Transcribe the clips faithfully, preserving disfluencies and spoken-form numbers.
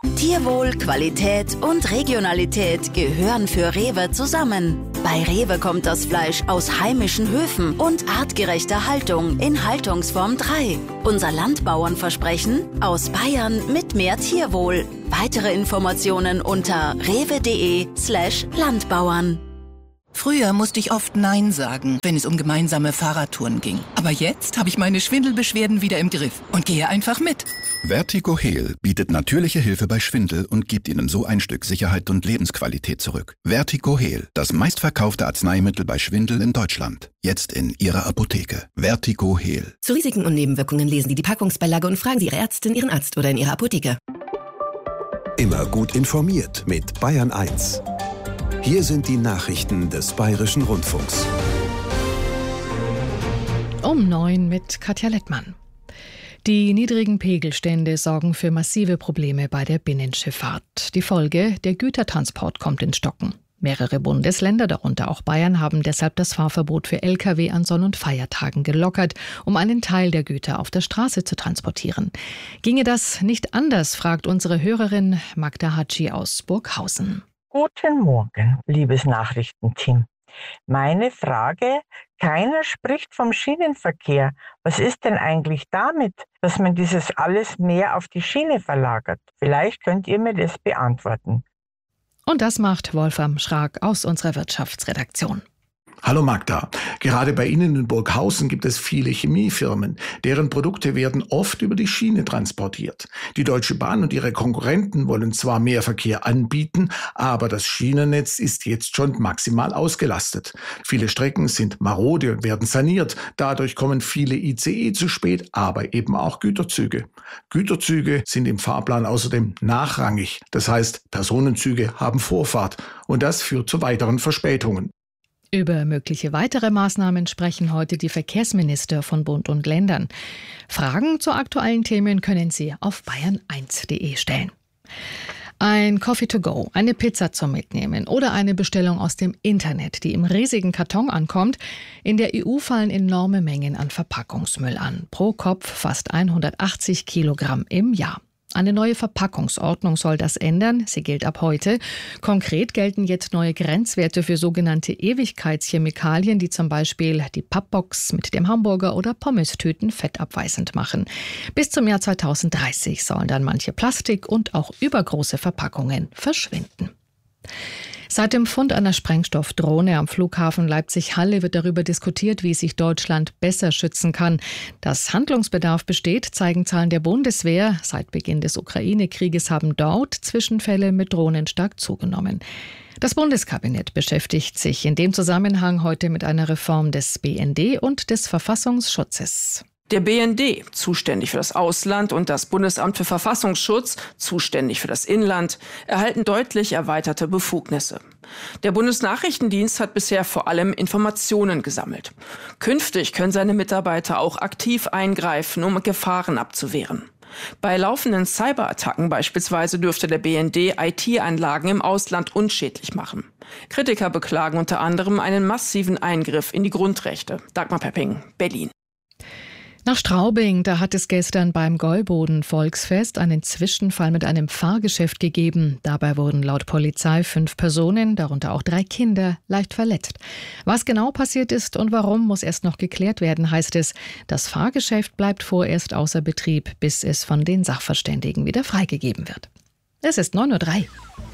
Tierwohl, Qualität und Regionalität gehören für Rewe zusammen. Bei Rewe kommt das Fleisch aus heimischen Höfen und artgerechter Haltung in Haltungsform drei. Unser Landbauernversprechen: aus Bayern mit mehr Tierwohl. Weitere Informationen unter rewe.de slash Landbauern. Früher musste ich oft Nein sagen, wenn es um gemeinsame Fahrradtouren ging. Aber jetzt habe ich meine Schwindelbeschwerden wieder im Griff und gehe einfach mit. Vertigo Heal bietet natürliche Hilfe bei Schwindel und gibt Ihnen so ein Stück Sicherheit und Lebensqualität zurück. Vertigo Heal, das meistverkaufte Arzneimittel bei Schwindel in Deutschland. Jetzt in Ihrer Apotheke. Vertigo Heal. Zu Risiken und Nebenwirkungen lesen Sie die Packungsbeilage und fragen Sie Ihre Ärztin, Ihren Arzt oder in Ihrer Apotheke. Immer gut informiert mit Bayern eins. Hier sind die Nachrichten des Bayerischen Rundfunks. Um neun mit Katja Lettmann. Die niedrigen Pegelstände sorgen für massive Probleme bei der Binnenschifffahrt. Die Folge: der Gütertransport kommt ins Stocken. Mehrere Bundesländer, darunter auch Bayern, haben deshalb das Fahrverbot für L K W an Sonn- und Feiertagen gelockert, um einen Teil der Güter auf der Straße zu transportieren. Ginge das nicht anders, fragt unsere Hörerin Magda Hatschi aus Burghausen. Guten Morgen, liebes Nachrichtenteam. Meine Frage: Keiner spricht vom Schienenverkehr. Was ist denn eigentlich damit, dass man dieses alles mehr auf die Schiene verlagert? Vielleicht könnt ihr mir das beantworten. Und das macht Wolfram Schrag aus unserer Wirtschaftsredaktion. Hallo Magda. Gerade bei Ihnen in Burghausen gibt es viele Chemiefirmen. Deren Produkte werden oft über die Schiene transportiert. Die Deutsche Bahn und ihre Konkurrenten wollen zwar mehr Verkehr anbieten, aber das Schienennetz ist jetzt schon maximal ausgelastet. Viele Strecken sind marode und werden saniert. Dadurch kommen viele I C E zu spät, aber eben auch Güterzüge. Güterzüge sind im Fahrplan außerdem nachrangig. Das heißt, Personenzüge haben Vorfahrt und das führt zu weiteren Verspätungen. Über mögliche weitere Maßnahmen sprechen heute die Verkehrsminister von Bund und Ländern. Fragen zu aktuellen Themen können Sie auf bayern eins punkt de stellen. Ein Coffee to go, eine Pizza zum Mitnehmen oder eine Bestellung aus dem Internet, die im riesigen Karton ankommt. In der E U fallen enorme Mengen an Verpackungsmüll an. Pro Kopf fast hundertachtzig Kilogramm im Jahr. Eine neue Verpackungsordnung soll das ändern. Sie gilt ab heute. Konkret gelten jetzt neue Grenzwerte für sogenannte Ewigkeitschemikalien, die zum Beispiel die Pappbox mit dem Hamburger oder Pommestüten fettabweisend machen. Bis zum Jahr zweitausenddreißig sollen dann manche Plastik- und auch übergroße Verpackungen verschwinden. Seit dem Fund einer Sprengstoffdrohne am Flughafen Leipzig-Halle wird darüber diskutiert, wie sich Deutschland besser schützen kann. Dass Handlungsbedarf besteht, zeigen Zahlen der Bundeswehr. Seit Beginn des Ukraine-Krieges haben dort Zwischenfälle mit Drohnen stark zugenommen. Das Bundeskabinett beschäftigt sich in dem Zusammenhang heute mit einer Reform des B N D und des Verfassungsschutzes. Der B N D, zuständig für das Ausland, und das Bundesamt für Verfassungsschutz, zuständig für das Inland, erhalten deutlich erweiterte Befugnisse. Der Bundesnachrichtendienst hat bisher vor allem Informationen gesammelt. Künftig können seine Mitarbeiter auch aktiv eingreifen, um Gefahren abzuwehren. Bei laufenden Cyberattacken beispielsweise dürfte der B N D I T-Anlagen im Ausland unschädlich machen. Kritiker beklagen unter anderem einen massiven Eingriff in die Grundrechte. Dagmar Pepping, Berlin. Nach Straubing, da hat es gestern beim Gäuboden-Volksfest einen Zwischenfall mit einem Fahrgeschäft gegeben. Dabei wurden laut Polizei fünf Personen, darunter auch drei Kinder, leicht verletzt. Was genau passiert ist und warum, muss erst noch geklärt werden, heißt es. Das Fahrgeschäft bleibt vorerst außer Betrieb, bis es von den Sachverständigen wieder freigegeben wird. Es ist neun Uhr drei.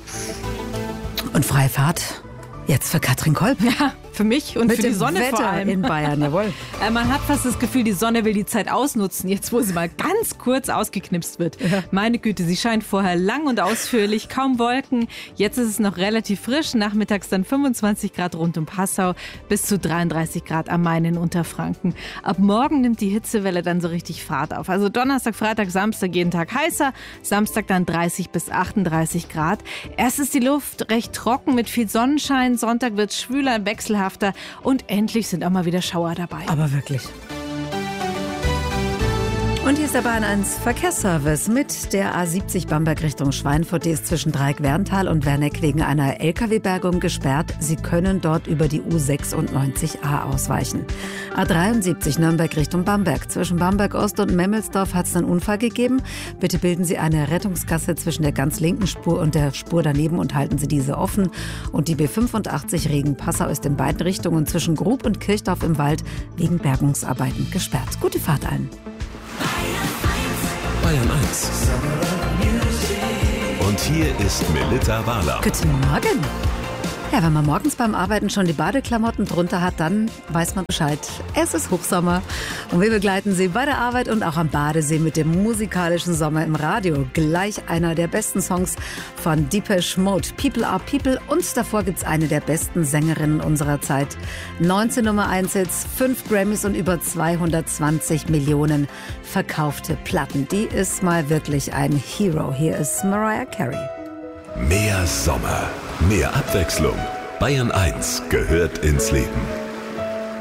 Und Freifahrt? Jetzt für Katrin Kolb. Ja, für mich und Mit für die dem Sonne Wetter vor allem. in Bayern, jawohl. Äh, Man hat fast das Gefühl, die Sonne will die Zeit ausnutzen, jetzt wo sie mal ganz kurz ausgeknipst wird. Ja. Meine Güte, sie scheint vorher lang und ausführlich, kaum Wolken. Jetzt ist es noch relativ frisch, nachmittags dann fünfundzwanzig Grad rund um Passau, bis zu dreiunddreißig Grad am Main in Unterfranken. Ab morgen nimmt die Hitzewelle dann so richtig Fahrt auf. Also Donnerstag, Freitag, Samstag jeden Tag heißer, Samstag dann dreißig bis achtunddreißig Grad. Erst ist die Luft recht trocken mit viel Sonnenschein, Sonntag wird es schwüler, wechselhafter und endlich sind auch mal wieder Schauer dabei. Aber wirklich. Und hier ist der Bayern eins Verkehrsservice mit der A siebzig Bamberg Richtung Schweinfurt. Die ist zwischen Dreieck-Werntal und Werneck wegen einer L K W-Bergung gesperrt. Sie können dort über die U sechsundneunzig A ausweichen. A dreiundsiebzig Nürnberg Richtung Bamberg. Zwischen Bamberg Ost und Memmelsdorf hat es einen Unfall gegeben. Bitte bilden Sie eine Rettungsgasse zwischen der ganz linken Spur und der Spur daneben und halten Sie diese offen. Und die B fünfundachtzig Regen-Passau ist in beiden Richtungen zwischen Grub und Kirchdorf im Wald wegen Bergungsarbeiten gesperrt. Gute Fahrt allen. Bayern eins. Und hier ist Melitta Wahler. Guten Morgen. Ja, wenn man morgens beim Arbeiten schon die Badeklamotten drunter hat, dann weiß man Bescheid. Es ist Hochsommer und wir begleiten Sie bei der Arbeit und auch am Badesee mit dem musikalischen Sommer im Radio. Gleich einer der besten Songs von Depeche Mode, People Are People. Und davor gibt's eine der besten Sängerinnen unserer Zeit. neunzehn Nummer eins Hits, fünf Grammys und über zweihundertzwanzig Millionen verkaufte Platten. Die ist mal wirklich ein Hero. Hier ist Mariah Carey. Mehr Sommer, mehr Abwechslung. Bayern eins gehört ins Leben.